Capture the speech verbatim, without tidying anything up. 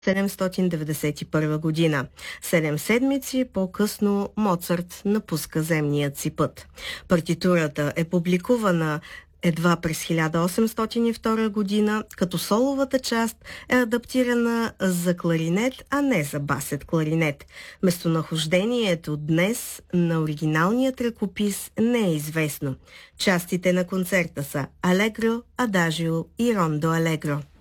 седемстотин деветдесет и първа година. Седем седмици по-късно Моцарт напуска земният си път. Партитурата е публикувана едва през хиляда осемстотин и втора година, като соловата част е адаптирана за кларинет, а не за басет кларинет. Местонахождението днес на оригиналният ръкопис не е известно. Частите на концерта са Алегро, Адажио и Рондо Алегро.